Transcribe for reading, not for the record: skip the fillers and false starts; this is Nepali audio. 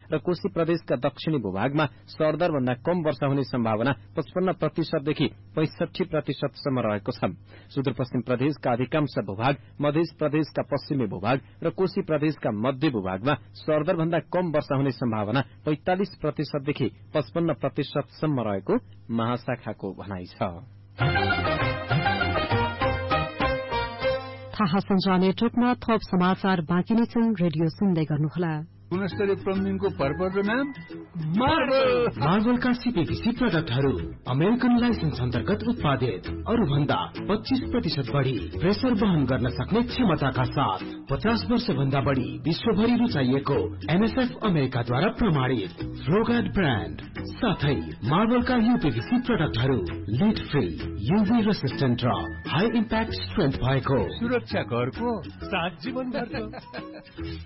र कोशी प्रदेशका दक्षिणी भूभागमा सरदर भन्दा कम वर्षा हुने सम्भावना 55% देखि 65% सम्म रहेको छ। सुदूरपश्चिम प्रदेशका अधिकांश भूभाग, मध्य प्रदेशका पश्चिमी भूभाग र कोशी प्रदेशका मध्य भूभागमा सरदर भन्दा कम वर्षा हुने सम्भावना 45% देखि 55% सम्म रहेको महाशाखाको भनाइ छ। थाहा सञ्चार नेटवर्कमा थप समाचार बाँकी नै छन्। रेडियो सुन्दै गर्नुहोला। गुणस्तरीय प्लम्बिङको भरपर्दो नाम मार्बलका सीपीवीसी प्रोडक्टहरू अमेरिकन लाइसेन्स अन्तर्गत उत्पादित, अरू भन्दा 25% बढी प्रेसर वहन गर्न सक्ने क्षमताका साथ 50 वर्ष भन्दा बढी विश्वभरि रुचाइएको एनएसएफ अमेरिकाद्वारा प्रमाणित फ्लोगार्ड ब्रान्ड, साथै मार्बलका यूपीवीसी प्रोडक्टहरू लिड फ्री, यूभी रेसिस्टेन्ट र हाई इम्प्याक्ट स्ट्रेन्थ भएको, सुरक्षा घरको साथ जीवन भरको।